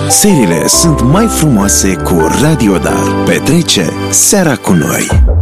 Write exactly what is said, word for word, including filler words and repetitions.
Seriile sunt mai frumoase cu Radio Dar. Petrece seara cu noi!